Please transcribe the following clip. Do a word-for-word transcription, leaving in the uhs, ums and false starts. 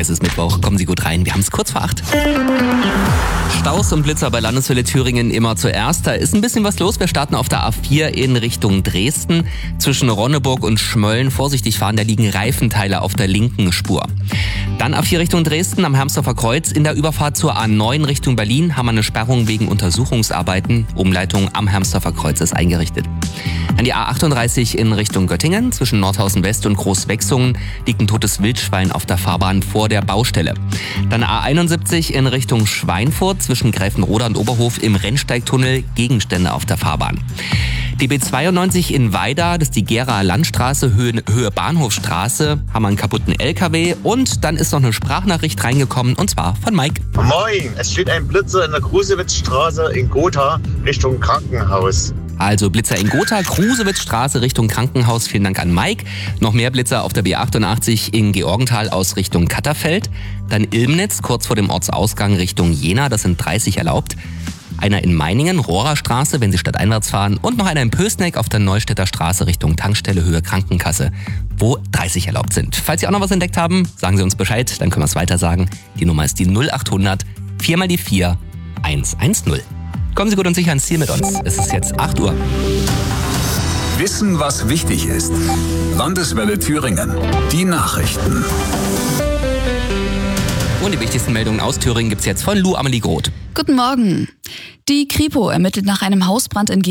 Es ist Mittwoch, kommen Sie gut rein. Wir haben es kurz vor acht. Staus und Blitzer bei Landeswelle Thüringen immer zuerst. Da ist ein bisschen was los. Wir starten auf der A vier in Richtung Dresden. Zwischen Ronneburg und Schmölln vorsichtig fahren, da liegen Reifenteile auf der linken Spur. Dann A vier Richtung Dresden am Hermsdorfer Kreuz. In der Überfahrt zur A neun Richtung Berlin haben wir eine Sperrung wegen Untersuchungsarbeiten. Umleitung am Hermsdorfer Kreuz ist eingerichtet. An die A achtunddreißig in Richtung Göttingen. Zwischen Nordhausen West und Großwechsungen liegt ein totes Wildschwein auf der Fahrbahn vor der Baustelle. Dann A einundsiebzig in Richtung Schweinfurt. Zwischen Gräfenroda und Oberhof im Rennsteigtunnel Gegenstände auf der Fahrbahn. Die B zweiundneunzig in Weida, das ist die Geraer Landstraße, Höhe, Höhe Bahnhofstraße, haben wir einen kaputten L K W und dann ist noch eine Sprachnachricht reingekommen und zwar von Mike. Moin, es steht ein Blitzer in der Grusewitzstraße in Gotha Richtung Krankenhaus. Also Blitzer in Gotha, Grusewitzstraße Richtung Krankenhaus, vielen Dank an Mike. Noch mehr Blitzer auf der B achtundachtzig in Georgenthal aus Richtung Katterfeld. Dann Ilmnitz, kurz vor dem Ortsausgang Richtung Jena, das sind dreißig erlaubt. Einer in Meiningen, Rohrerstraße, wenn Sie stadteinwärts fahren. Und noch einer in Pößneck auf der Neustädter Straße Richtung Tankstelle, Höhe Krankenkasse, wo dreißig erlaubt sind. Falls Sie auch noch was entdeckt haben, sagen Sie uns Bescheid, dann können wir es weiter sagen. Die Nummer ist die null achthundert vier mal die vier eins eins null. Kommen Sie gut und sicher ins Ziel mit uns. Es ist jetzt acht Uhr. Wissen, was wichtig ist. Landeswelle Thüringen. Die Nachrichten. Und die wichtigsten Meldungen aus Thüringen gibt's jetzt von Lou Amelie Groth. Guten Morgen. Die Kripo ermittelt nach einem Hausbrand in